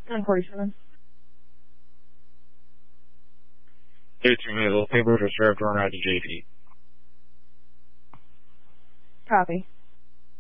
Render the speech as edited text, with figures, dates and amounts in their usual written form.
1047. 32 little papers are served on out to JP. Copy.